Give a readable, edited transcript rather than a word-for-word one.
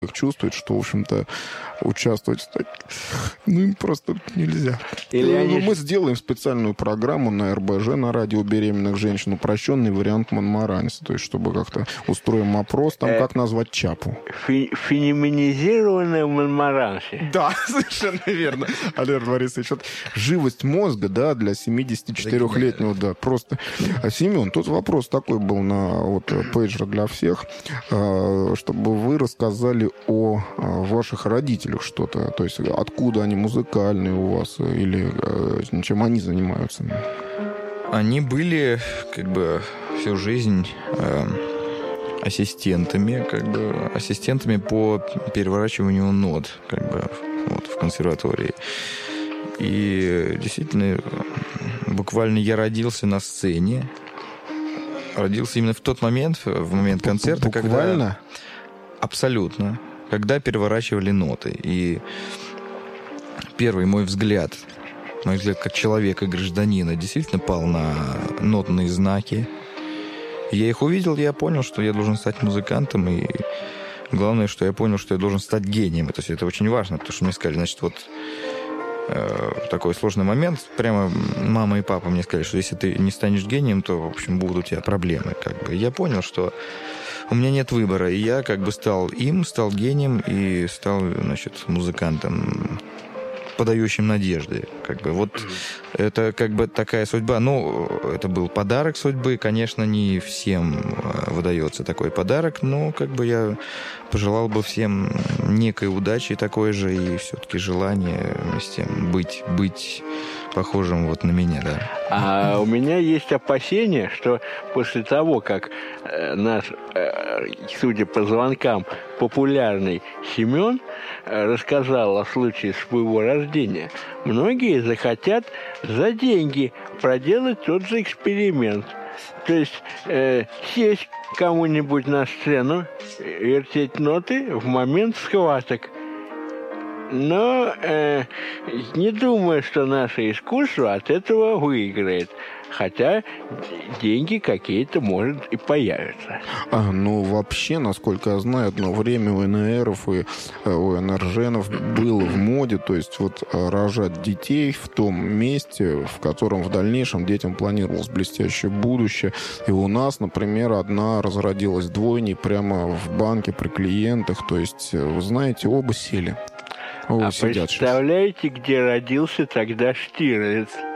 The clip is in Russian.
их чувствует, что, в общем-то, участвовать им просто нельзя. Мы сделаем специальную программу на РБЖ, на радио беременных женщин, упрощенный вариант Монмаранси, то есть чтобы как-то устроим опрос, там как назвать Чапу. Феноменизированная Монмаранси. Да, совершенно верно. Александр Борисович, вот живость мозга, да, для 74-летнего, да, просто. Семен, тут вопрос такой был на пейджер для всех, чтобы вы рассказали о ваших родителях что-то, то есть откуда они музыкальные у вас или чем они занимаются? Они были всю жизнь ассистентами по переворачиванию нот в консерватории. И действительно, буквально я родился на сцене. Родился именно в тот момент, в момент концерта, буквально? Абсолютно. Когда переворачивали ноты. И первый мой взгляд как человека, гражданина, действительно пал на нотные знаки. Я их увидел, я понял, что я должен стать музыкантом, и главное, что я понял, что я должен стать гением. То есть это очень важно, потому что мне сказали, значит, такой сложный момент. Прямо мама и папа мне сказали, что если ты не станешь гением, то, в общем, будут у тебя проблемы. Я понял, что у меня нет выбора. И я стал гением и стал, музыкантом, подающим надежды. Это такая судьба. Это был подарок судьбы. Конечно, не всем выдается такой подарок, но я пожелал бы всем некой удачи такой же и все-таки желание вместе быть похожим на меня, да. А у меня есть опасение, что после того, как наш, судя по звонкам, популярный Семен рассказал о случае своего рождения, многие захотят за деньги проделать тот же эксперимент. То есть сесть кому-нибудь на сцену, вертеть ноты в момент схваток. Но не думаю, что наше искусство от этого выиграет. Хотя деньги какие-то, может, и появятся. Вообще, насколько я знаю, одно время у НРов и у НРЖНов было в моде, то есть рожать детей в том месте, в котором в дальнейшем детям планировалось блестящее будущее. И у нас, например, одна разродилась двойней прямо в банке при клиентах. То есть, вы знаете, оба сели. Представляете, где родился тогда Штирлиц?